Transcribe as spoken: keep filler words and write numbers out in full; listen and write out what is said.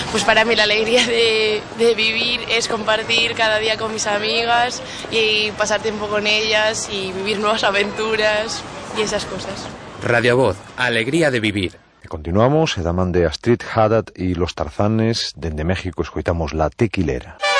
pues para mí la alegría de, de vivir es compartir cada día con mis amigas y pasar tiempo con ellas y vivir nuevas aventuras y esas cosas. Radio Voz, alegría de vivir. E continuamos, e da man de Astrid Haddad e los Tarzanes, dende México escoitamos La Tequilera.